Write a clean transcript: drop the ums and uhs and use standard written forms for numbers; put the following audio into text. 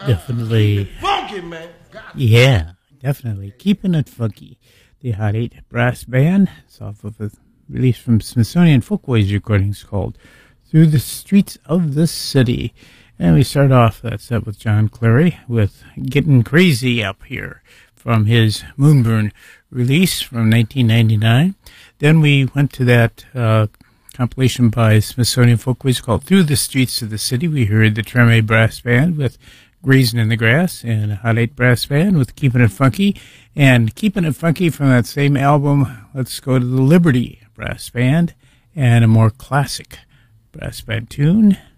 Definitely. Funky, man. God. Yeah, definitely. Keeping It Funky. The Hot 8 Brass Band. It's off of a release from Smithsonian Folkways recordings called Through the Streets of the City. And we start off that set with John Clary with Getting Crazy Up Here from his Moonburn release from 1999. Then we went to that compilation by Smithsonian Folkways called Through the Streets of the City. We heard the Treme Brass Band with Grazing in the Grass and a Hot 8 Brass Band with Keeping It Funky. And Keeping It Funky from that same album, let's go to the Liberty Brass Band and a more classic brass band tune.